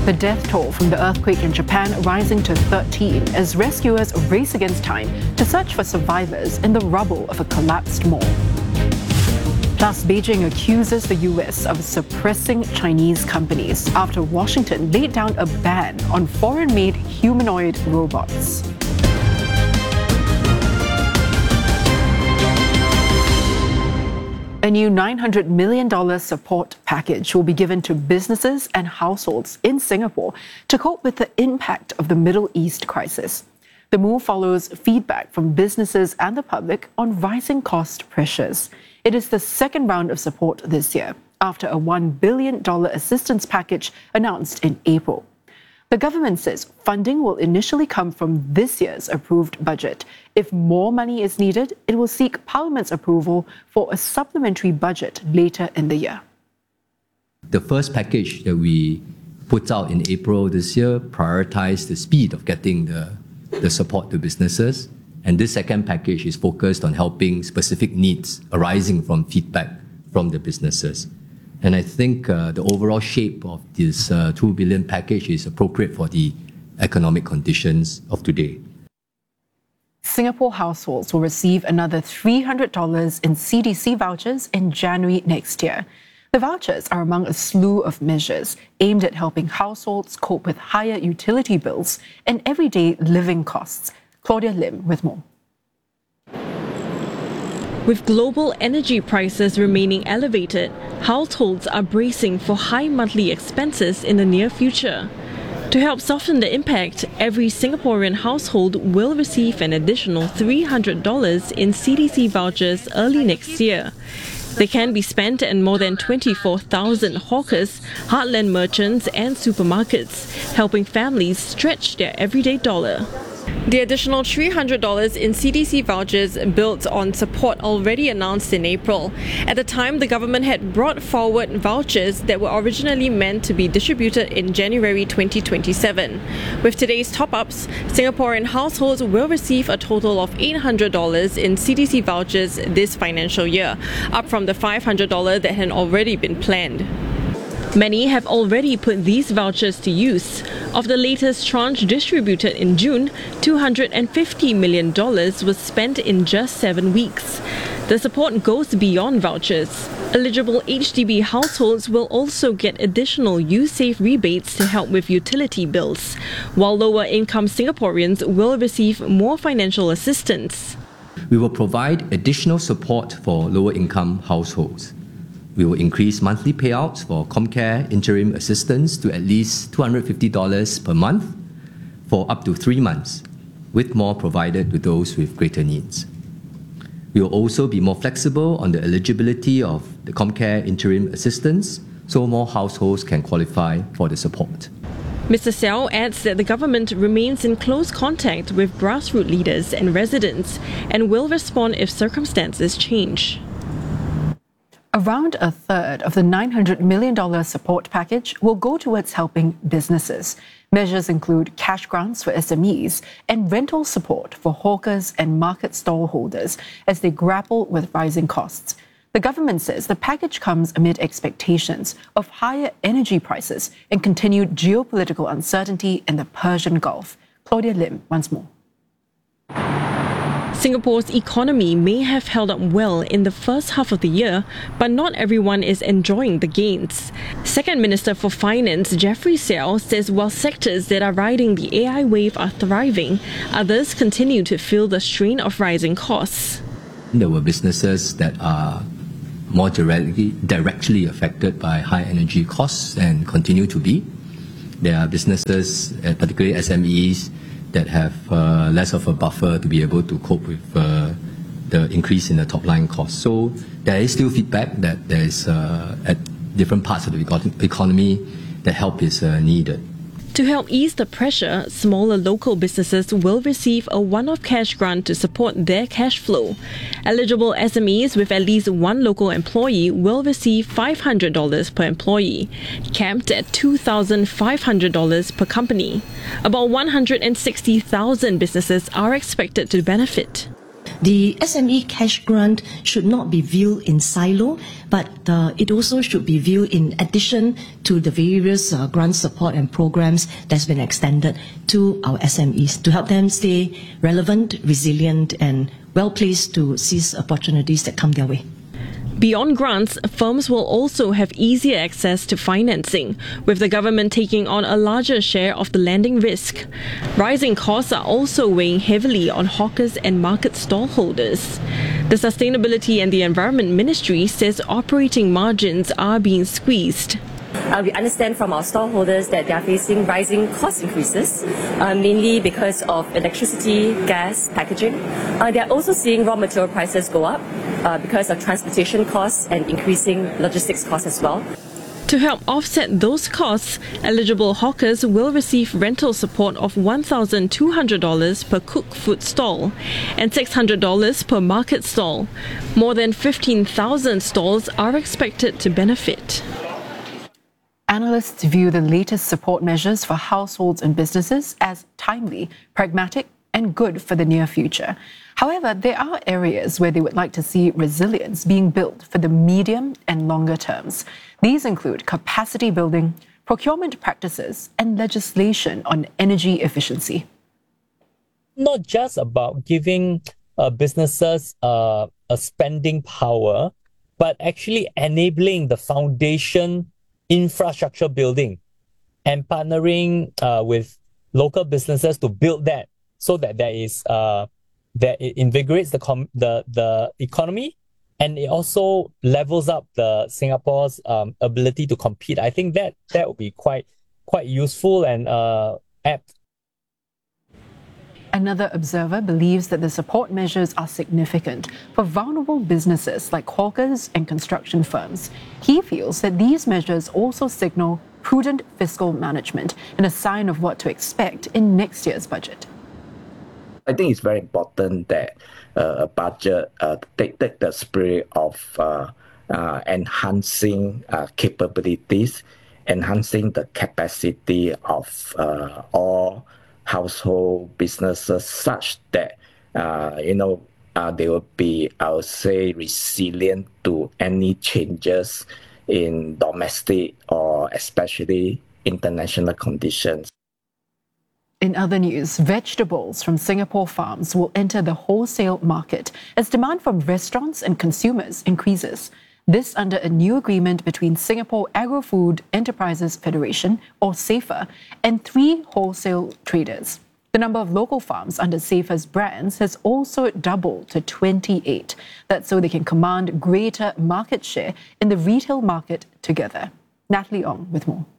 The death toll from the earthquake in Japan rising to 13 as rescuers race against time to search for survivors in the rubble of a collapsed mall. Plus, Beijing accuses the US of suppressing Chinese companies after Washington laid down a ban on foreign-made humanoid robots. A new $900 million support package will be given to businesses and households in Singapore to cope with the impact of the Middle East crisis. The move follows feedback from businesses and the public on rising cost pressures. It is the second round of support this year, after a $1 billion assistance package announced in April. The government says funding will initially come from this year's approved budget. If more money is needed, it will seek Parliament's approval for a supplementary budget later in the year. The first package that we put out in April this year prioritized the speed of getting the support to businesses. And this second package is focused on helping specific needs arising from feedback from the businesses. And I think the overall shape of this $2 billion package is appropriate for the economic conditions of today. Singapore households will receive another $300 in CDC vouchers in January next year. The vouchers are among a slew of measures aimed at helping households cope with higher utility bills and everyday living costs. Claudia Lim with more. With global energy prices remaining elevated, households are bracing for high monthly expenses in the near future. To help soften the impact, every Singaporean household will receive an additional $300 in CDC vouchers early next year. They can be spent at more than 24,000 hawkers, heartland merchants and supermarkets, helping families stretch their everyday dollar. The additional $300 in CDC vouchers built on support already announced in April. At the time, the government had brought forward vouchers that were originally meant to be distributed in January 2027. With today's top-ups, Singaporean households will receive a total of $800 in CDC vouchers this financial year, up from the $500 that had already been planned. Many have already put these vouchers to use. Of the latest tranche distributed in June, $250 million was spent in just 7 weeks. The support goes beyond vouchers. Eligible HDB households will also get additional USAVE rebates to help with utility bills, while lower-income Singaporeans will receive more financial assistance. We will provide additional support for lower-income households. We will increase monthly payouts for ComCare interim assistance to at least $250 per month for up to 3 months, with more provided to those with greater needs. We will also be more flexible on the eligibility of the ComCare interim assistance so more households can qualify for the support. Mr. Seow adds that the government remains in close contact with grassroots leaders and residents and will respond if circumstances change. Around a third of the $900 million support package will go towards helping businesses. Measures include cash grants for SMEs and rental support for hawkers and market stall holders as they grapple with rising costs. The government says the package comes amid expectations of higher energy prices and continued geopolitical uncertainty in the Persian Gulf. Claudia Lim once more. Singapore's economy may have held up well in the first half of the year, but not everyone is enjoying the gains. Second Minister for Finance Jeffrey Seow says while sectors that are riding the AI wave are thriving, others continue to feel the strain of rising costs. There were businesses that are more directly affected by high energy costs and continue to be. There are businesses, particularly SMEs, that have less of a buffer to be able to cope with the increase in the top line costs. So there is still feedback that there is at different parts of the economy that help is needed. To help ease the pressure, smaller local businesses will receive a one-off cash grant to support their cash flow. Eligible SMEs with at least one local employee will receive $500 per employee, capped at $2,500 per company. About 160,000 businesses are expected to benefit. The SME cash grant should not be viewed in silo, but it also should be viewed in addition to the various grant support and programs that's been extended to our SMEs to help them stay relevant, resilient, and well-placed to seize opportunities that come their way. Beyond grants, firms will also have easier access to financing, with the government taking on a larger share of the lending risk. Rising costs are also weighing heavily on hawkers and market stallholders. The Sustainability and the Environment Ministry says operating margins are being squeezed. We understand from our stallholders that they are facing rising cost increases, mainly because of electricity, gas, packaging. They are also seeing raw material prices go up because of transportation costs and increasing logistics costs as well. To help offset those costs, eligible hawkers will receive rental support of $1,200 per cooked food stall and $600 per market stall. More than 15,000 stalls are expected to benefit. Analysts view the latest support measures for households and businesses as timely, pragmatic, and good for the near future. However, there are areas where they would like to see resilience being built for the medium and longer terms. These include capacity building, procurement practices, and legislation on energy efficiency. Not just about giving businesses a spending power, but actually enabling the foundation infrastructure building and partnering with local businesses to build that so that there is that it invigorates the economy, and it also levels up the Singapore's ability to compete. I think that would be quite useful and apt. Another observer believes that the support measures are significant for vulnerable businesses like hawkers and construction firms. He feels that these measures also signal prudent fiscal management and a sign of what to expect in next year's budget. I think it's very important that a budget take the spirit of enhancing capabilities, enhancing the capacity of all household businesses such that, they will be, I would say, resilient to any changes in domestic or especially international conditions. In other news, vegetables from Singapore farms will enter the wholesale market as demand from restaurants and consumers increases. This under a new agreement between Singapore Agro-Food Enterprises Federation, or SAFER, and 3 wholesale traders. The number of local farms under SAFER's brands has also doubled to 28. That's so they can command greater market share in the retail market together. Natalie Ong with more.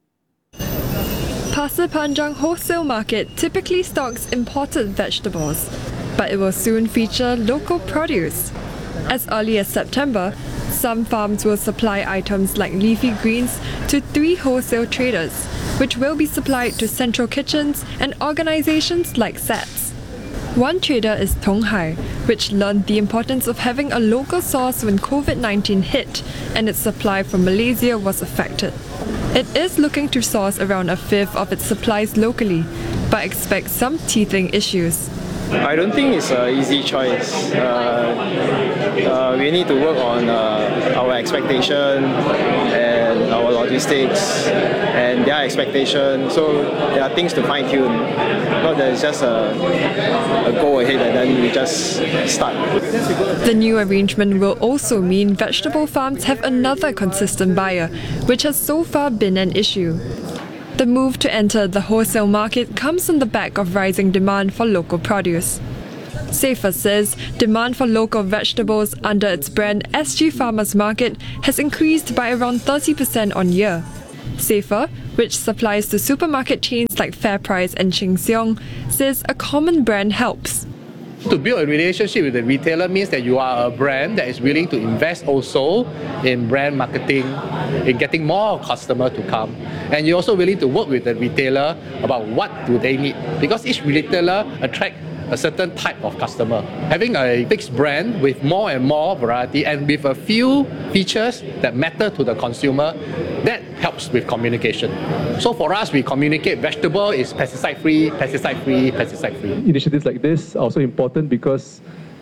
Pasir Panjang Wholesale Market typically stocks imported vegetables, but it will soon feature local produce. As early as September, some farms will supply items like leafy greens to 3 wholesale traders, which will be supplied to central kitchens and organizations like SATS. One trader is Tong Hai, which learned the importance of having a local source when COVID-19 hit and its supply from Malaysia was affected. It is looking to source around a fifth of its supplies locally, but expects some teething issues. I don't think it's an easy choice. We need to work on our expectation and our logistics and their expectation. So there are things to fine tune. Not that it's just a go ahead and then we just start. The new arrangement will also mean vegetable farms have another consistent buyer, which has so far been an issue. The move to enter the wholesale market comes on the back of rising demand for local produce. SAFER says demand for local vegetables under its brand SG Farmers Market has increased by around 30% on year. SAFER, which supplies to supermarket chains like FairPrice and Sheng Siong, says a common brand helps. To build a relationship with the retailer means that you are a brand that is willing to invest also in brand marketing, in getting more customers to come. And you're also willing to work with the retailer about what do they need. Because each retailer attracts a certain type of customer. Having a fixed brand with more and more variety and with a few features that matter to the consumer, that helps with communication. So for us, we communicate vegetable is pesticide-free, pesticide-free, pesticide-free. Initiatives like this are also important because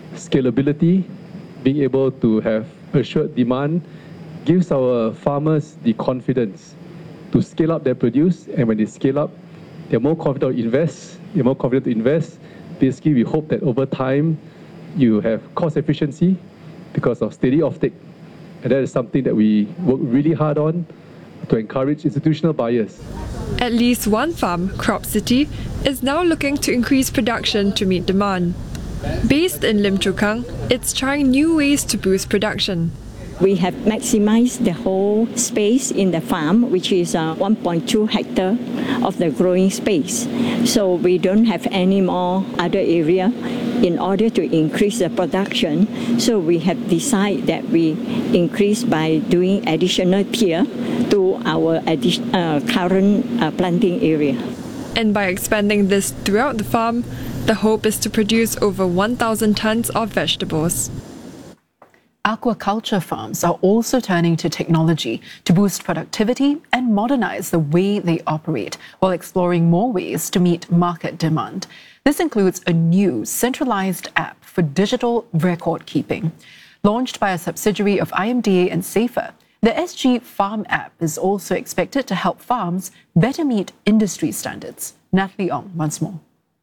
scalability, being able to have assured demand, gives our farmers the confidence to scale up their produce, and when they scale up, they're more confident to invest. Basically, we hope that over time, you have cost efficiency because of steady offtake. And that is something that we work really hard on to encourage institutional buyers. At least one farm, Crop City, is now looking to increase production to meet demand. Based in Lim Chu Kang, it's trying new ways to boost production. We have maximized the whole space in the farm, which is 1.2 hectare of the growing space. So we don't have any more other area in order to increase the production. So we have decided that we increase by doing additional pier to our current planting area. And by expanding this throughout the farm, the hope is to produce over 1,000 tons of vegetables. Aquaculture farms are also turning to technology to boost productivity and modernize the way they operate while exploring more ways to meet market demand. This includes a new centralized app for digital record keeping. Launched by a subsidiary of IMDA and Safer, the SG Farm app is also expected to help farms better meet industry standards. Natalie Ong once more.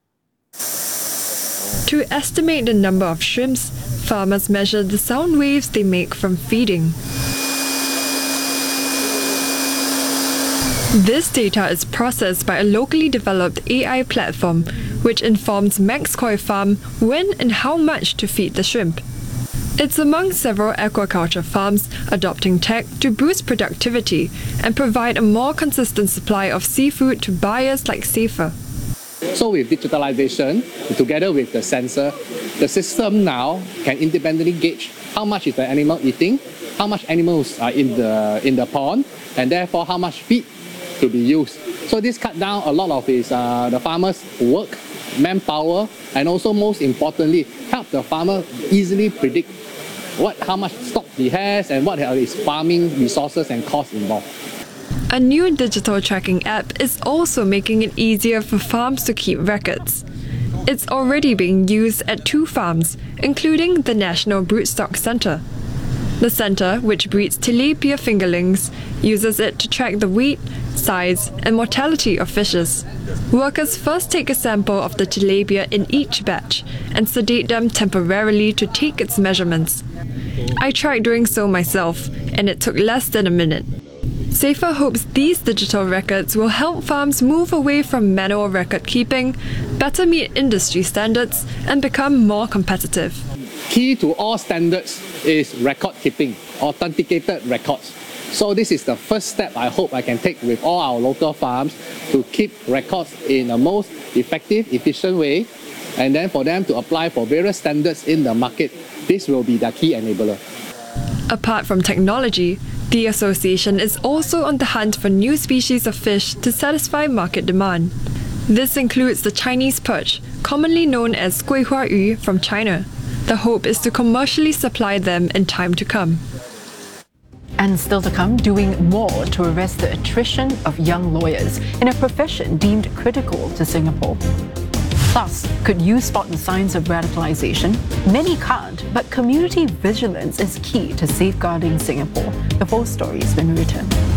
To estimate the number of shrimps, farmers measure the sound waves they make from feeding. This data is processed by a locally developed AI platform, which informs Max Koi Farm when and how much to feed the shrimp. It's among several aquaculture farms adopting tech to boost productivity and provide a more consistent supply of seafood to buyers like Safer. So with digitalization, together with the sensor, the system now can independently gauge how much is the animal eating, how much animals are in the pond, and therefore how much feed to be used. So this cut down a lot of the farmers' work, manpower, and also most importantly, help the farmer easily predict how much stock he has and what are his farming resources and costs involved. A new digital tracking app is also making it easier for farms to keep records. It's already being used at 2 farms, including the National Broodstock Centre. The centre, which breeds tilapia fingerlings, uses it to track the weight, size, and mortality of fishes. Workers first take a sample of the tilapia in each batch and sedate them temporarily to take its measurements. I tried doing so myself, and it took less than a minute. Safer hopes these digital records will help farms move away from manual record keeping, better meet industry standards, and become more competitive. Key to all standards is record keeping, authenticated records. So this is the first step I hope I can take with all our local farms to keep records in the most effective, efficient way, and then for them to apply for various standards in the market. This will be the key enabler. Apart from technology, the association is also on the hunt for new species of fish to satisfy market demand. This includes the Chinese perch, commonly known as guihua yu from China. The hope is to commercially supply them in time to come. And still to come, doing more to arrest the attrition of young lawyers in a profession deemed critical to Singapore. Plus, could you spot the signs of radicalization? Many can't, but community vigilance is key to safeguarding Singapore. The full stories when we return.